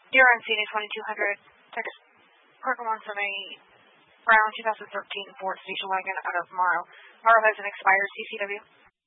Dear on CD 2200, text Parker wants on a brown 2013 Ford station wagon out of Morrow. Morrow has an expired CCW.